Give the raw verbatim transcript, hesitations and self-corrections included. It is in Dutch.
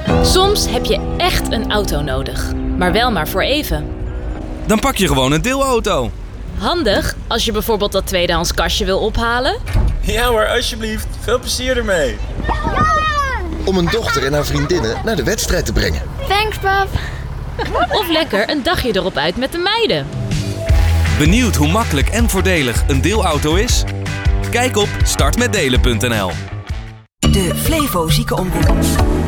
Soms heb je echt een auto nodig, maar wel maar voor even. Dan pak je gewoon een deelauto. Handig als je bijvoorbeeld dat tweedehands kastje wil ophalen. Ja hoor, alsjeblieft. Veel plezier ermee. Om een dochter en haar vriendinnen naar de wedstrijd te brengen. Thanks, pap. Of lekker een dagje erop uit met de meiden. Benieuwd hoe makkelijk en voordelig een deelauto is? Kijk op start met delen punt n l. De Flevo Ziekenomroep.